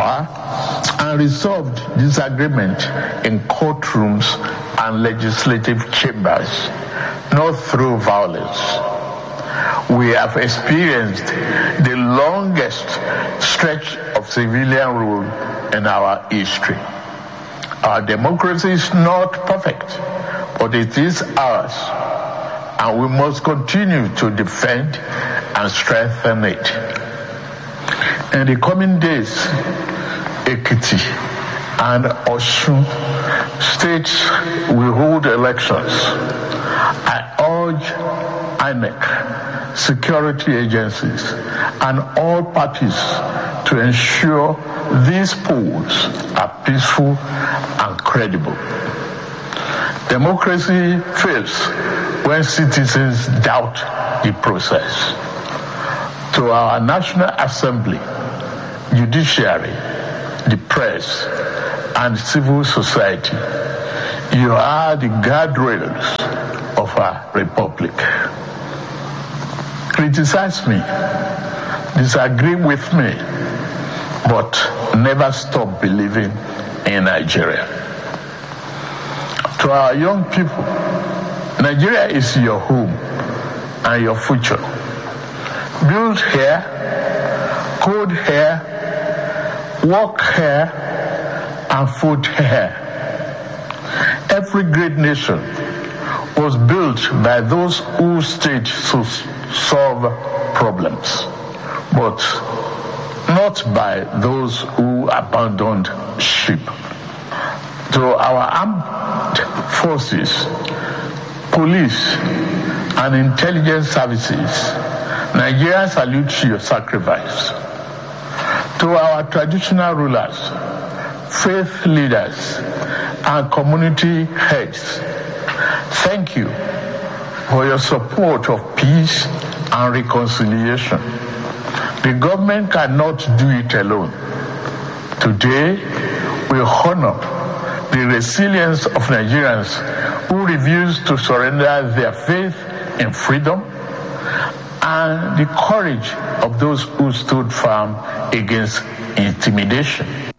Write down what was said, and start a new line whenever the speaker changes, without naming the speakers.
power and resolved disagreement in courtrooms and legislative chambers, not through violence. We have experienced the longest stretch of civilian rule in our history. Our democracy is not perfect, but it is ours, and we must continue to defend and strengthen it. In the coming days, Ekiti and Osun states will hold elections. I urge INEC, security agencies, and all parties to ensure these polls are peaceful and credible. Democracy fails when citizens doubt the process. To our National Assembly, judiciary, the press, and civil society, you are the guardrails of our republic. Criticize me, disagree with me, but never stop believing in Nigeria. To our young people, Nigeria is your home and your future. Build here, code here, work here, and food here. Every great nation was built by those who stayed to solve problems, but not by those who abandoned ship. To our armed forces, police, and intelligence services, Nigeria salutes your sacrifice. To our traditional rulers, faith leaders, and community heads, thank you for your support of peace and reconciliation. The government cannot do it alone. Today, we honor the resilience of Nigerians who refuse to surrender their faith in freedom, and the courage of those who stood firm against intimidation.